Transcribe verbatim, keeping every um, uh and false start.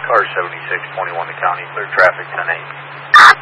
Car seventy-six twenty-one to county, clear traffic ten eight.